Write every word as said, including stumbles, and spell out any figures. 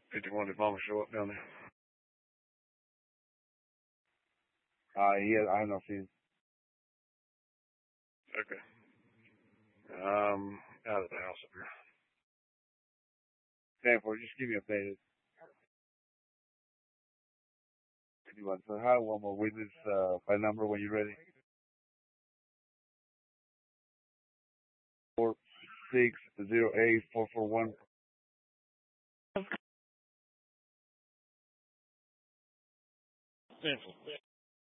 fifty-one, did Mama show up down there? Uh, yeah, I don't see. Okay. Um, out of the house up here. ten four, just keep me updated. fifty-one. So hi, one more witness, uh, by number when you're ready. Four six zero eight four four one. Simple.